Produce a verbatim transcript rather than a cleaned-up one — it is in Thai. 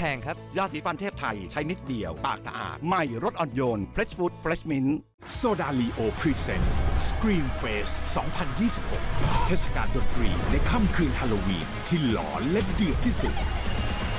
งครับยาสีฟันเทพไทยใช้นิดเดียวปากสะอาดใหม่รสอ่อนโยน Fresh Food Fresh Mint โซดาลีโอ Presents Scream Fest สองพันยี่สิบหกเทศกาลดนตรีในค่ำคืนฮาโลวีนที่หลอนและเดือดที่สุด